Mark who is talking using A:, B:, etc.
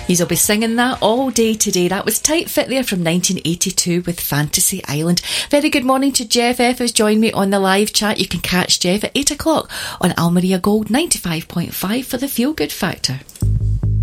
A: You'll be singing that all day today. That was Tight Fit there from 1982 with Fantasy Island. Very good morning to Jeff F who's joined me on the live chat. You can catch Jeff at 8 o'clock on Almeria Gold 95.5 for the Feel Good Factor.